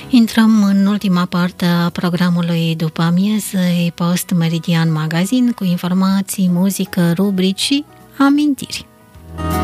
Intrăm în ultima parte a programului după amieză, Post Meridian Magazine, cu informații, muzică, rubrici și amintiri.